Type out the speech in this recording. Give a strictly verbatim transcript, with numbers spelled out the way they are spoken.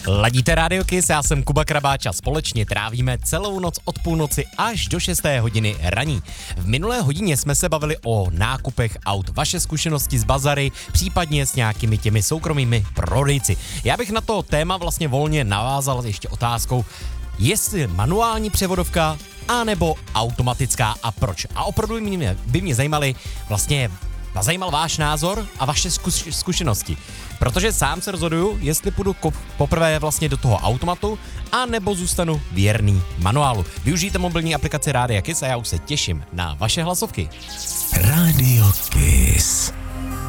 Ladíte Radio Kiss, já jsem Kuba Krabáč a společně trávíme celou noc od půlnoci až do šesté hodiny raní. V minulé hodině jsme se bavili o nákupech aut, vaše zkušenosti z bazary, případně s nějakými těmi soukromými prodejci. Já bych na to téma vlastně volně navázal ještě otázkou, jestli manuální převodovka anebo automatická a proč. A opravdu by mě, by mě zajímaly vlastně zajímal váš názor a vaše zkuš- zkušenosti. Protože sám se rozhoduju, jestli půjdu ko- poprvé vlastně do toho automatu, a nebo zůstanu věrný manuálu. Využijte mobilní aplikaci Rádia Kiss a já už se těším na vaše hlasovky. Radio Kiss.